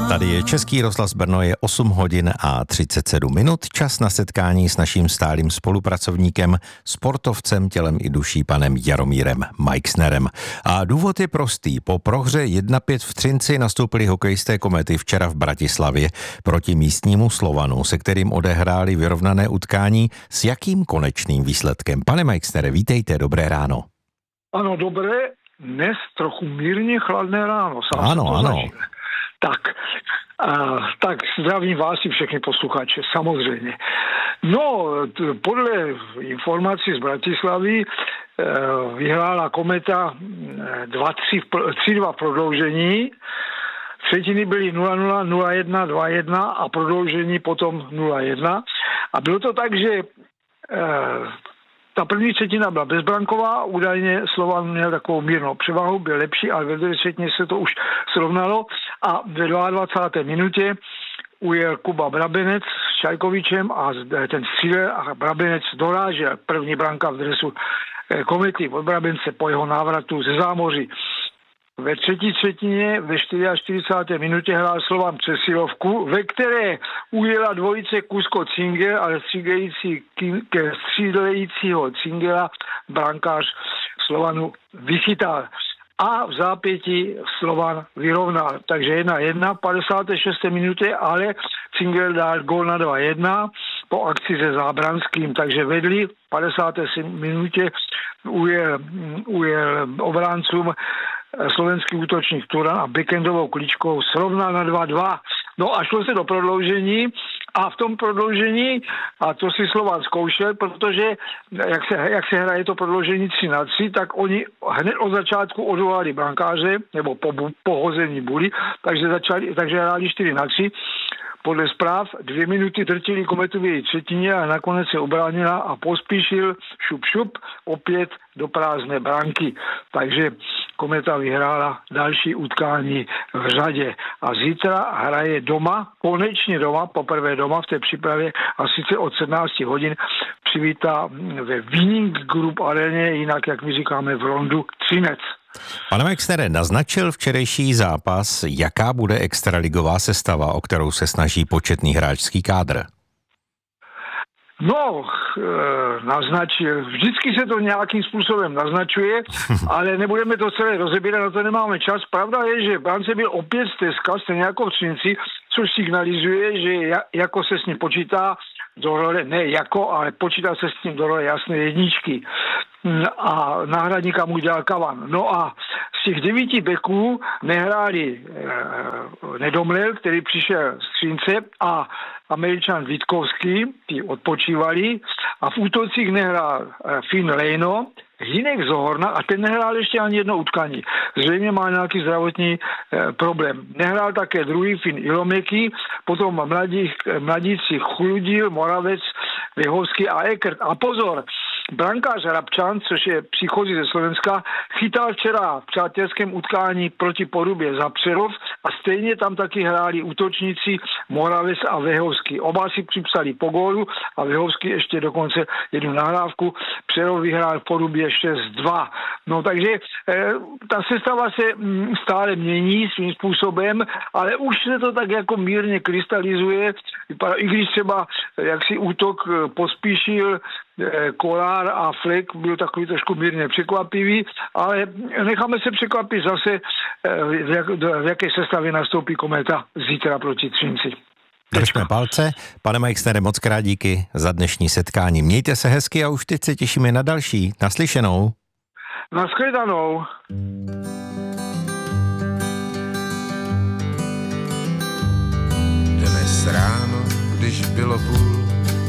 Tady je Český rozhlas Brno, je 8 hodin a 37 minut. Čas na setkání s naším stálým spolupracovníkem, sportovcem tělem i duší, panem Jaromírem Meixnerem. A důvod je prostý. Po prohře 1-5 v Třinci nastoupili hokejisté Komety včera v Bratislavě proti místnímu Slovanu, se kterým odehráli vyrovnané utkání. S jakým konečným výsledkem? Pane Meixnere, vítejte, dobré ráno. Ano, dobré. Dnes trochu mírně chladné ráno. Ano. Tak zdravím vás i všechny posluchače, samozřejmě. No, podle informací z Bratislavy vyhrála Kometa 3-2 prodloužení. Třetiny byly 0-0, 0-1, 2-1 a prodloužení potom 0-1. A bylo to tak, že ta první třetina byla bezbranková, údajně Slovan měl takovou mírnou převahu, byl lepší, ale ve druhé třetině se to už srovnalo a ve 22. minutě ujel Kuba Brabenec s Čajkovičem a ten stříler a Brabenec dorážel první branka v dresu Komety od Brabence po jeho návratu ze zámoří. Ve třetí třetině ve 44. minutě hrál Slovan přesilovku, ve které ujela dvojice Kusko-Cingel, ale střílejícího Cingela brankář Slovanu vychytal. A v zápětí Slovan vyrovnal. Takže 1-1, 56. minutě, ale Cingel dal gól na 2-1 po akci se Zábranským, takže vedli v 50. minutě ujel obráncům slovenský útočník Turan a backendovou kličkou srovnal na 2-2. No a šlo se do prodloužení a v tom prodloužení, a to si Slovan zkoušel, protože jak se hraje to prodloužení 3-3, tak oni hned od začátku odvolali brankáře, nebo po hození buly, takže hráli 4-3. Podle zpráv 2 minuty drtili Kometu v její třetině a nakonec se obránila a pospíšil šup opět do prázdné branky. Takže Kometa vyhrála další utkání v řadě. A zítra hraje doma, konečně doma, poprvé doma v té přípravě a sice od 17 hodin přivítá ve Winning Group aréně, jinak jak my říkáme v Rondu, Třinec. Pane Meixnere, naznačil včerejší zápas, jaká bude extraligová sestava, o kterou se snaží početný hráčský kádr? No, naznačil. Vždycky se to nějakým způsobem naznačuje, ale nebudeme to celé rozebírat, na to nemáme čas. Pravda je, že Brance byl opět stezka, stejně jako v Třinci, což signalizuje, že jako se s ním počítá do role, ne jako, ale počítá se s ním do role jasné jedničky. A náhradníka mu dělal Kavan. No a z těch 9 beků nehráli Nedomlel, který přišel z Třince, a Američan Vítkovský, ty odpočívali, a v útocích nehrál Finn Leino, Hinek Zohorna a ten nehrál ještě ani jedno utkání. Zřejmě má nějaký zdravotní problém. Nehrál také druhý Finn Ilomeky, potom mladíci Chludil, Moravec, Vyhovský a Ekert. A pozor, brankář Rabčan, což je příchozí ze Slovenska, chytal včera v přátelském utkání proti Porubě za Přerov a stejně tam taky hráli útočníci Moravec a Vyhovský. Oba si připsali po gólu a Vyhovský ještě dokonce jednu nahrávku. Přerov vyhrál v Porubě 6-2. No takže ta sestava se stále mění svým způsobem, ale už se to tak jako mírně krystalizuje, i když třeba jaksi útok pospíšil Kolár a Flek, byl takový trošku mírně překvapivý, ale necháme se překvapit zase, v jaké sestavě nastoupí Kometa zítra proti Třinci. Držme palce. Pane Meixnere, moc krát díky za dnešní setkání. Mějte se hezky a už teď se těšíme na další. Naslyšenou. Naschledanou. Dnes ráno, když bylo 5:30,